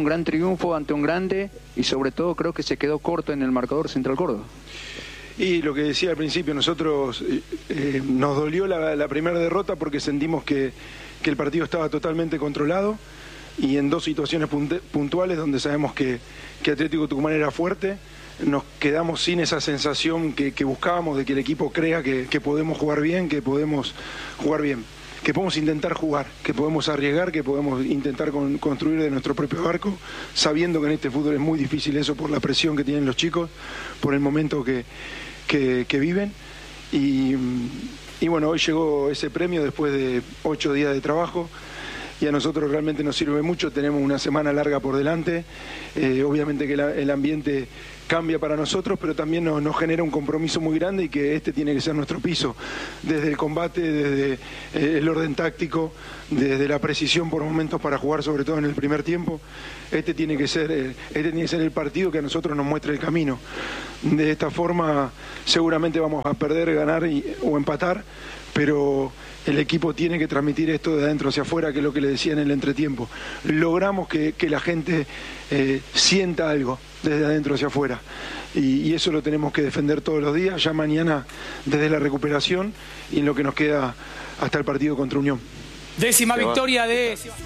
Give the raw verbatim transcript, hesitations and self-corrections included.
un gran triunfo ante un grande y sobre todo creo que se quedó corto en el marcador Central Córdoba. Y lo que decía al principio, nosotros eh, nos dolió la, la primera derrota porque sentimos que, que el partido estaba totalmente controlado y en dos situaciones puntuales donde sabemos que, que Atlético Tucumán era fuerte, nos quedamos sin esa sensación que, que buscábamos de que el equipo crea que, que podemos jugar bien, que podemos jugar bien, que podemos intentar jugar, que podemos arriesgar, que podemos intentar con, construir de nuestro propio arco, sabiendo que en este fútbol es muy difícil eso por la presión que tienen los chicos, por el momento que, que, que viven. Y, y bueno, hoy llegó ese premio después de ocho días de trabajo. Y a nosotros realmente nos sirve mucho, tenemos una semana larga por delante, eh, obviamente que la, el ambiente cambia para nosotros, pero también nos, nos genera un compromiso muy grande y que este tiene que ser nuestro piso, desde el combate, desde eh, el orden táctico, desde la precisión por momentos para jugar, sobre todo en el primer tiempo. Este tiene que ser, eh, este tiene que ser el partido que a nosotros nos muestre el camino. De esta forma seguramente vamos a perder, ganar y, o empatar, pero el equipo tiene que transmitir esto de adentro hacia afuera, que es lo que le decía en el entretiempo. Logramos que, que la gente eh, sienta algo desde adentro hacia afuera. Y, y eso lo tenemos que defender todos los días, ya mañana desde la recuperación y en lo que nos queda hasta el partido contra Unión. Décima victoria de...